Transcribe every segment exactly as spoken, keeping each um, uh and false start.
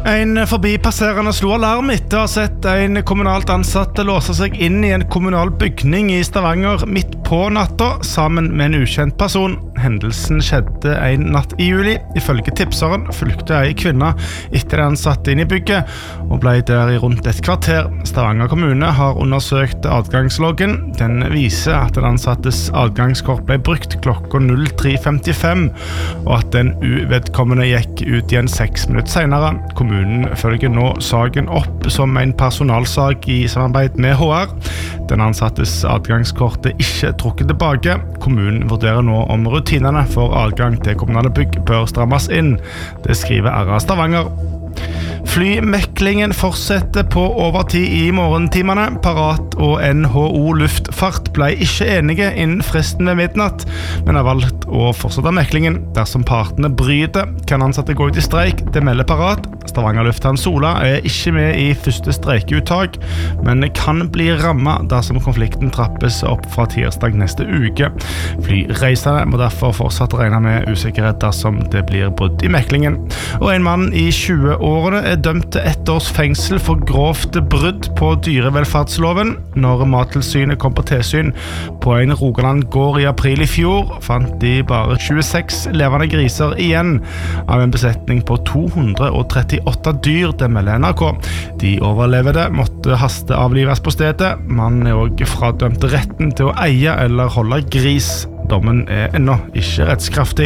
En forbipasserende slo alarm etter å ha sett en kommunalt ansatte låse seg inn i en kommunal bygning i Stavanger midt på natta sammen med en ukjent person. Hendelsen skjedde en natt i juli. Ifølge tipseren fulgte ei kvinne etter den satt inn i bygget og ble der i rundt et kvarter. Stavanger kommune har undersøkt adgangsloggen. Den viser at den ansattes adgangskort ble brukt klokka tre femtifem og at den uvedkommende gikk ut igjen seks minutter senere. Kommunen følger nå saken opp som en personalsak i samarbeid med H R. Den ansattes adgangskort er ikke trukket tilbake. Kommunen vurderer nå om rutinene for adgang til kommunale bygg bør strammes inn. Det skriver R A Stavanger. Flymeklingen fortsetter på overtid i morgentimene. Parat og N H O Luftfart ble ikke enige innen fristen ved midnatt, men har valgt å fortsette meklingen. Dersom partene bryter, kan ansatte gå ut i streik. Det melder Parat. Stavanger Lufthavn Sola er ikke med i første streikeuttak, men kan bli rammet dersom konflikten trappes opp fra tirsdag neste uke. Flyreisende må derfor fortsatt regne med usikkerhet dersom det blir brudd i meklingen. Og en mann i tjue-årene er dømt til ett års fengsel for grovt brudd på dyrevelferdsloven. Når Mattilsynet kom på tilsyn på en Rogaland gård i april i fjor, fant de bare tjueseks levende griser igjen av en besetning på to hundre trettiåtte dyr, det melder N R K. De overlevede måtte hasteavlives på stedet. Mannen er også fradømt retten til å eie eller holde gris. Dommen er ennå ikke rettskraftig.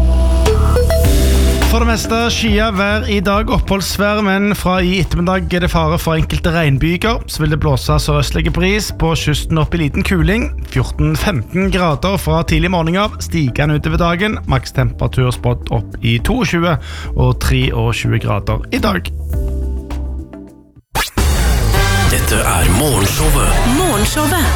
For det meste skia vær i dag, oppholdsvær, men fra i ettermiddag er det fare for enkelte regnbyger. Så vil det blåse sørøstlige bris på kysten opp i liten kuling. fjorten til femten grader fra tidlig morgen av, stigende utover dagen. Maks temperatur spådd opp i tjueto og tjuetre grader i dag. Dette er Morgenshowet. Morgenshowet.